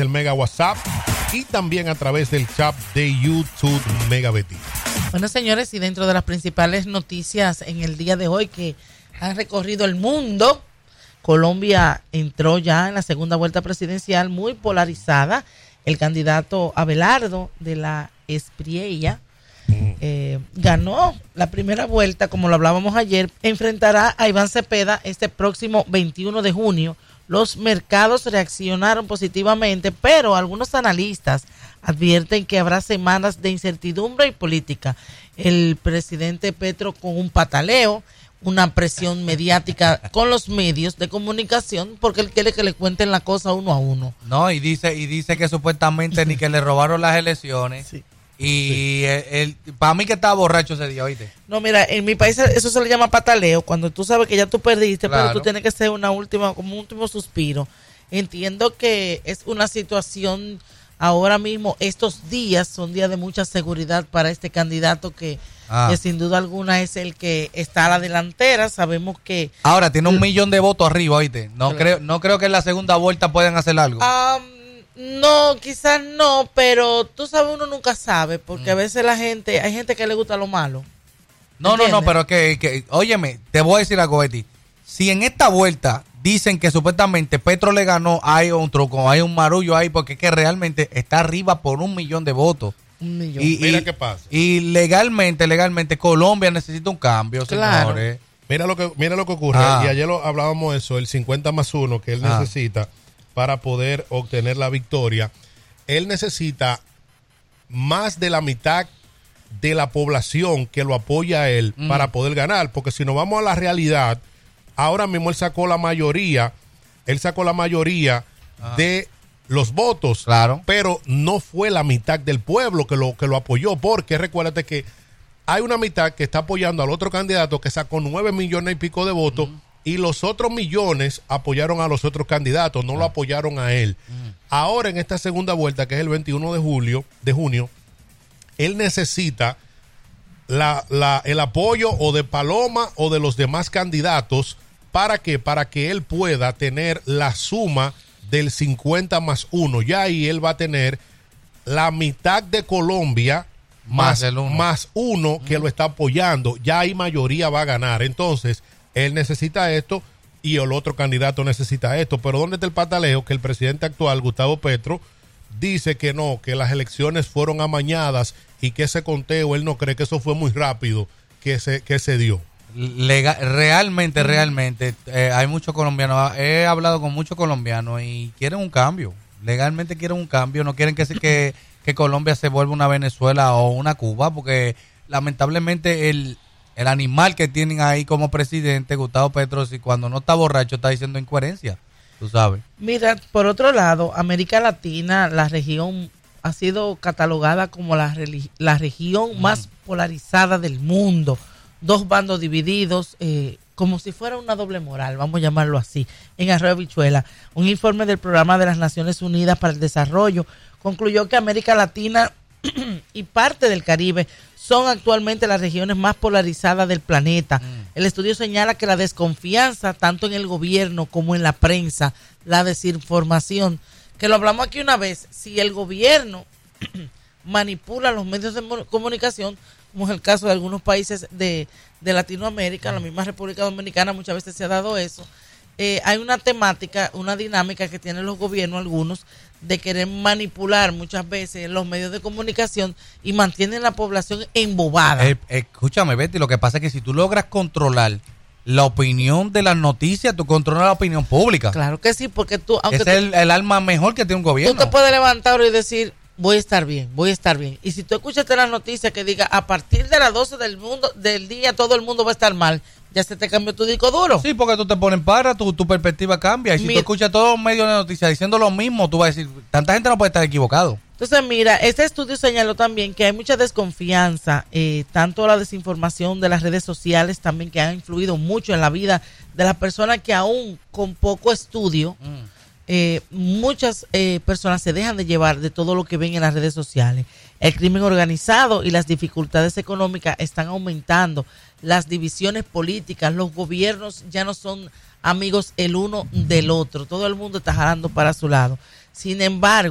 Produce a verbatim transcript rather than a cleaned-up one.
del Mega WhatsApp y también a través del chat de YouTube Mega Betty. Bueno, señores, y dentro de las principales noticias en el día de hoy que han recorrido el mundo, Colombia entró ya en la segunda vuelta presidencial muy polarizada. El candidato Abelardo de la Espriella eh, ganó la primera vuelta, como lo hablábamos ayer. Enfrentará a Iván Cepeda este próximo veintiuno de junio. Los mercados reaccionaron positivamente, pero algunos analistas advierten que habrá semanas de incertidumbre y política. El presidente Petro con un pataleo, una presión mediática con los medios de comunicación, porque él quiere que le cuenten la cosa uno a uno. No, y dice y dice que supuestamente ni que le robaron las elecciones. Sí. Y sí. el, el, para mí que estaba borracho ese día, ¿oíste? No, mira, en mi país eso se le llama pataleo, cuando tú sabes que ya tú perdiste, claro, pero tú tienes que hacer una última, como un último suspiro. Entiendo que es una situación ahora mismo, estos días son días de mucha seguridad para este candidato que, ah. que sin duda alguna es el que está a la delantera. Sabemos que... Ahora tiene un millón de votos arriba, ¿oíste? No, claro. creo, no creo que en la segunda vuelta puedan hacer algo. Um, no, quizás no, pero tú sabes, uno nunca sabe, porque mm. a veces la gente, hay gente que le gusta lo malo. No, ¿entiendes? no, no, pero que, que, óyeme, te voy a decir algo, Betty. Si en esta vuelta dicen que supuestamente Petro le ganó, hay un truco, hay un marullo ahí, porque es que realmente está arriba por un millón de votos. Un millón. Y, Mira y, qué pasa. Y legalmente, legalmente, Colombia necesita un cambio, claro. señores. Mira lo que, mira lo que ocurre, ah. y ayer lo hablábamos de eso, el cincuenta más uno que él ah. necesita para poder obtener la victoria. Él necesita más de la mitad de la población que lo apoya a él mm. para poder ganar, porque si nos vamos a la realidad, ahora mismo él sacó la mayoría, él sacó la mayoría ah. de los votos, claro, pero no fue la mitad del pueblo que lo, que lo apoyó, porque recuérdate que hay una mitad que está apoyando al otro candidato que sacó nueve millones y pico de votos, mm. y los otros millones apoyaron a los otros candidatos, no ah. lo apoyaron a él. Mm. Ahora en esta segunda vuelta, que es el veintiuno de julio, de junio, él necesita la, la, el apoyo o de Paloma o de los demás candidatos. ¿Para qué? Para que él pueda tener la suma del cincuenta más uno. Ya ahí él va a tener la mitad de Colombia más, más, el uno. más uno que mm. lo está apoyando. Ya ahí mayoría va a ganar. Entonces, él necesita esto y el otro candidato necesita esto. Pero ¿dónde está el pataleo? Que el presidente actual, Gustavo Petro, dice que no, que las elecciones fueron amañadas y que ese conteo, él no cree que eso fue muy rápido que se, que se dio. Legal, realmente, realmente, eh, hay muchos colombianos, he hablado con muchos colombianos y quieren un cambio, legalmente quieren un cambio, no quieren que, se, que, que Colombia se vuelva una Venezuela o una Cuba, porque lamentablemente el, el animal que tienen ahí como presidente, Gustavo Petro, si cuando no está borracho está diciendo incoherencia, tú sabes. Mira, por otro lado, América Latina, la región ha sido catalogada como la, la región mm. más polarizada del mundo. Dos bandos divididos, eh, como si fuera una doble moral, vamos a llamarlo así, en Arroyo Habichuela. Un informe del Programa de las Naciones Unidas para el Desarrollo concluyó que América Latina y parte del Caribe son actualmente las regiones más polarizadas del planeta. Mm. El estudio señala que la desconfianza, tanto en el gobierno como en la prensa, la desinformación, que lo hablamos aquí una vez, si el gobierno manipula los medios de comunicación, como es el caso de algunos países de, de Latinoamérica, la misma República Dominicana muchas veces se ha dado eso, eh, hay una temática, una dinámica que tienen los gobiernos algunos de querer manipular muchas veces los medios de comunicación y mantienen la población embobada. Eh, escúchame, Betty, lo que pasa es que si tú logras controlar la opinión de las noticias, tú controlas la opinión pública. Claro que sí, porque tú... aunque Ese es el, el arma mejor que tiene un gobierno. Tú te puedes levantar y decir... voy a estar bien, voy a estar bien. Y si tú escuchaste las noticias que diga a partir de las doce del mundo del día todo el mundo va a estar mal, ya se te cambió tu disco duro. Sí, porque tú te pones para, tu, tu perspectiva cambia. Y si mira, tú escuchas todos los medios de noticias diciendo lo mismo, tú vas a decir, tanta gente no puede estar equivocado. Entonces, mira, este estudio señaló también que hay mucha desconfianza, eh, tanto la desinformación de las redes sociales también, que han influido mucho en la vida de las personas que aún con poco estudio, mm. Eh, muchas eh, personas se dejan de llevar de todo lo que ven en las redes sociales. El crimen organizado y las dificultades económicas están aumentando, las divisiones políticas, los gobiernos ya no son amigos el uno del otro, todo el mundo está jalando para su lado. Sin embargo,